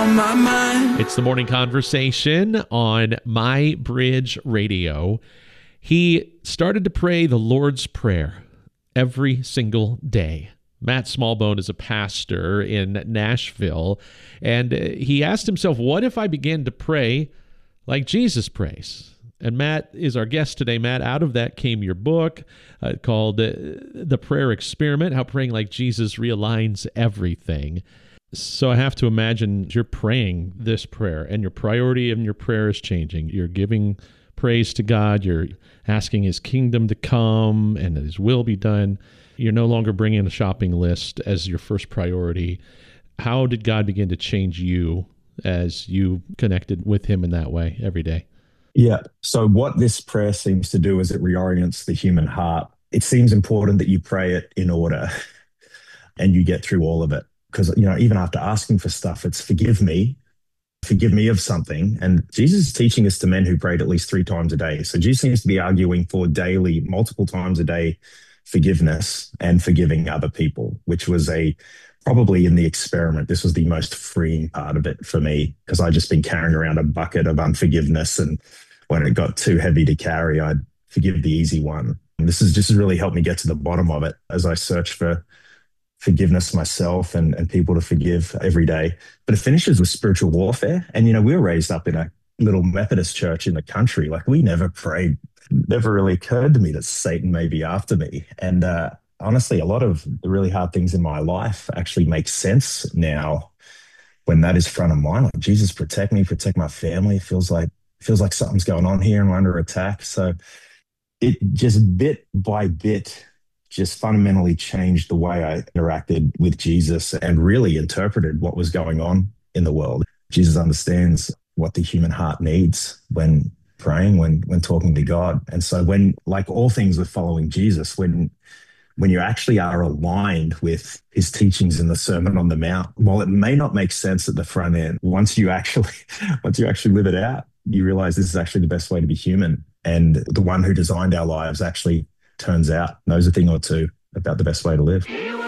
on my mind. It's the morning conversation on My Bridge Radio. He started to pray the Lord's Prayer every single day. Matt Smallbone is a pastor in Nashville, and he asked himself, what if I began to pray like Jesus prays? And Matt is our guest today. Matt, out of that came your book called The Prayer Experiment, How Praying Like Jesus Realigns Everything. So I have to imagine you're praying this prayer, and your priority in your prayer is changing. You're giving praise to God. You're asking His kingdom to come and that His will be done. You're no longer bringing a shopping list as your first priority. How did God begin to change you as you connected with Him in that way every day? Yeah. So what this prayer seems to do is it reorients the human heart. It seems important that you pray it in order and you get through all of it. Because, even after asking for stuff, it's forgive me of something. And Jesus is teaching us to men who prayed at least 3 times a day. So Jesus seems to be arguing for daily, multiple times a day, forgiveness and forgiving other people, which was probably in the experiment, this was the most freeing part of it for me, because I'd just been carrying around a bucket of unforgiveness. And when it got too heavy to carry, I'd forgive the easy one. And this has just really helped me get to the bottom of it as I search for forgiveness myself and people to forgive every day. But it finishes with spiritual warfare. And, we were raised up in a little Methodist church in the country. Like, we never prayed. Never really occurred to me that Satan may be after me. And honestly, a lot of the really hard things in my life actually make sense now when that is front of mind. Like, Jesus, protect me, protect my family. It feels like something's going on here and we're under attack. So it just bit by bit just fundamentally changed the way I interacted with Jesus and really interpreted what was going on in the world. Jesus understands what the human heart needs when praying, when talking to God. And so when, like all things with following Jesus, when you actually are aligned with His teachings in the Sermon on the Mount, while it may not make sense at the front end, once you actually live it out, you realize this is actually the best way to be human. And the one who designed our lives actually turns out knows a thing or two about the best way to live.